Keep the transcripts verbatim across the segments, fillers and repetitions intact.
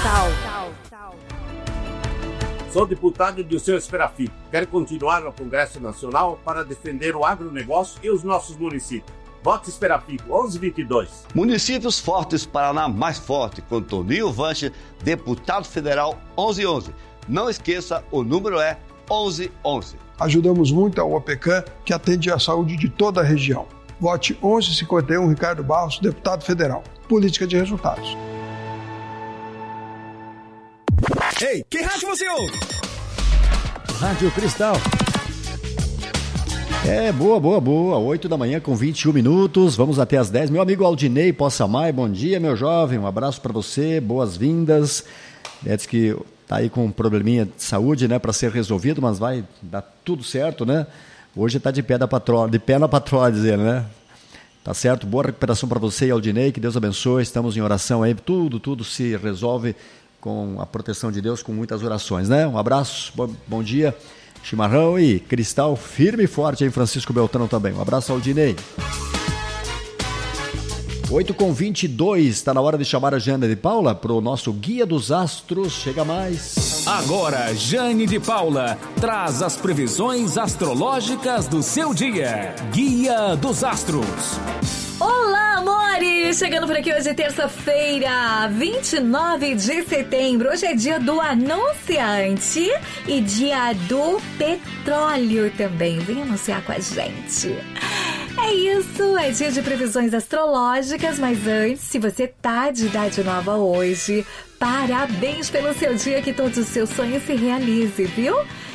Sou deputado do seu Esferafim. Quero continuar no Congresso Nacional para defender o agronegócio e os nossos municípios. Vote Esferafim, onze vinte e dois. Municípios Fortes, Paraná mais forte, com Toninho Vanche, deputado federal onze onze. Não esqueça, o número é onze onze. Ajudamos muito a OPECAM, que atende a saúde de toda a região. Vote onze cinquenta e um, Ricardo Barros, deputado federal. Política de resultados. Ei, que rádio você ouve? Rádio Cristal. É, boa, boa, boa. oito da manhã com vinte e um minutos. Vamos até às dez. Meu amigo Aldinei Possamay, bom dia, meu jovem. Um abraço para você, boas-vindas. É, diz que tá aí com um probleminha de saúde, né, para ser resolvido, mas vai dar tudo certo, né? Hoje tá de pé da patroa, de pé na patroa, dizer, né? Tá certo? Boa recuperação para você, Aldinei. Que Deus abençoe. Estamos em oração aí. Tudo, tudo se resolve com a proteção de Deus, com muitas orações, né? Um abraço, bom, bom dia. Chimarrão e Cristal firme e forte aí, Francisco Beltrão também. Um abraço, Aldinei. oito com vinte e dois, está na hora de chamar a Jane de Paula para o nosso Guia dos Astros. Chega mais. Agora, Jane de Paula traz as previsões astrológicas do seu dia. Guia dos Astros. Olá, amores! Chegando por aqui hoje, terça-feira, vinte e nove de setembro. Hoje é dia do anunciante e dia do petróleo também. Vem anunciar com a gente. É isso, é dia de previsões astrológicas, mas antes, se você tá de idade nova hoje, parabéns pelo seu dia, que todos os seus sonhos se realizem, viu?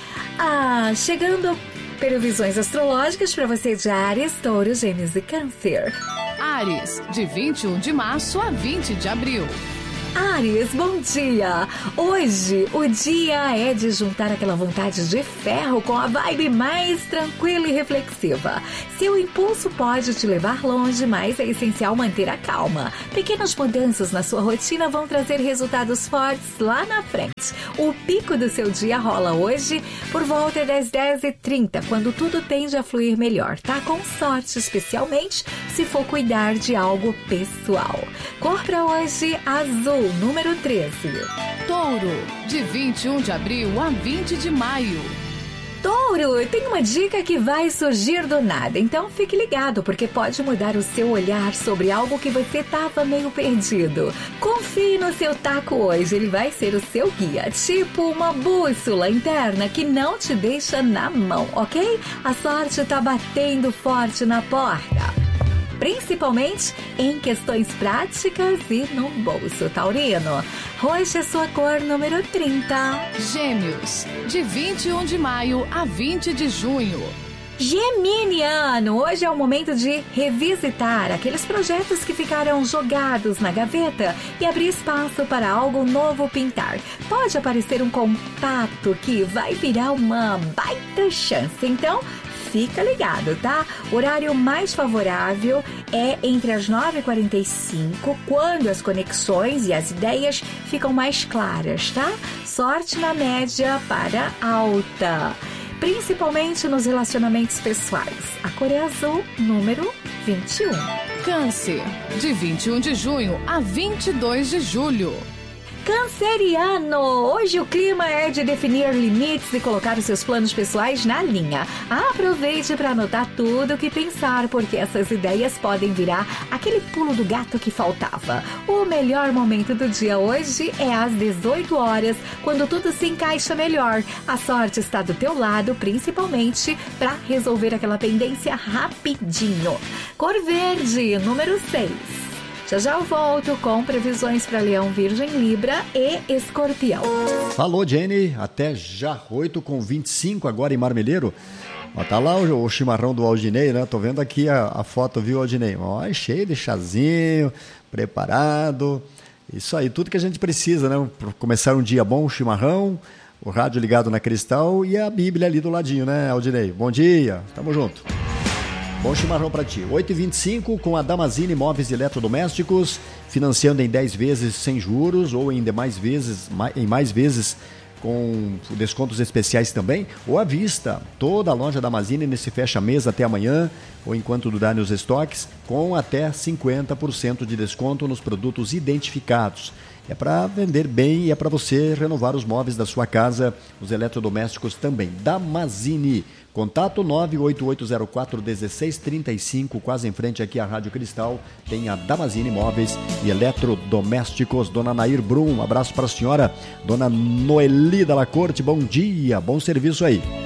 Ah, chegando previsões astrológicas para você de Áries, Touro, Gêmeos e Câncer. Áries, de vinte e um de março a vinte de abril. Áries, bom dia! Hoje o dia é de juntar aquela vontade de ferro com a vibe mais tranquila e reflexiva. Seu impulso pode te levar longe, mas é essencial manter a calma. Pequenas mudanças na sua rotina vão trazer resultados fortes lá na frente. O pico do seu dia rola hoje por volta das dez e trinta, quando tudo tende a fluir melhor, tá? Com sorte, especialmente se for cuidar de algo pessoal. Cor pra hoje, azul. Número treze. Touro, de vinte e um de abril a vinte de maio. Touro, tem uma dica que vai surgir do nada, então fique ligado, porque pode mudar o seu olhar sobre algo que você estava meio perdido. Confie no seu taco hoje, ele vai ser o seu guia, tipo uma bússola interna que não te deixa na mão, ok? A sorte tá batendo forte na porta, principalmente em questões práticas e no bolso, taurino. Hoje é sua cor número trinta. Gêmeos, de vinte e um de maio a vinte de junho. Geminiano, hoje é o momento de revisitar aqueles projetos que ficaram jogados na gaveta e abrir espaço para algo novo pintar. Pode aparecer um contato que vai virar uma baita chance, então fica ligado, tá? O horário mais favorável é entre as nove e quarenta e cinco, quando as conexões e as ideias ficam mais claras, tá? Sorte na média para alta, principalmente nos relacionamentos pessoais. A cor é azul, número vinte e um. Câncer, de vinte e um de junho a vinte e dois de julho. Canceriano, hoje o clima é de definir limites e colocar os seus planos pessoais na linha. Aproveite para anotar tudo o que pensar, porque essas ideias podem virar aquele pulo do gato que faltava. O melhor momento do dia hoje é às dezoito horas, quando tudo se encaixa melhor. A sorte está do teu lado, principalmente para resolver aquela pendência rapidinho. Cor verde, número seis. Já já eu volto com previsões para Leão, Virgem, Libra e Escorpião. Falou, Jenny. Até já. oito com vinte e cinco agora em Marmeleiro. Ó, tá lá o, o chimarrão do Aldinei, né? Tô vendo aqui a, a foto, viu, Aldinei? Ó, é cheio de chazinho, preparado. Isso aí, tudo que a gente precisa, né? Para começar um dia bom, o chimarrão, o rádio ligado na Cristal e a Bíblia ali do ladinho, né, Aldinei? Bom dia. Tamo junto. Bom chimarrão para ti. oito e vinte e cinco com a Damazine Móveis e Eletrodomésticos, financiando em dez vezes sem juros ou em demais vezes, em mais vezes com descontos especiais também, ou à vista. Toda a loja Damazine nesse fecha-mês até amanhã, ou enquanto durarem os estoques, com até cinquenta por cento de desconto nos produtos identificados. É para vender bem e é para você renovar os móveis da sua casa, os eletrodomésticos também. Damazini. Contato nove oito oito zero quatro um seis três cinco, quase em frente aqui à Rádio Cristal. Tem a Damazini Móveis e Eletrodomésticos. Dona Nair Brum, um abraço para a senhora. Dona Noeli da La Corte, bom dia, bom serviço aí.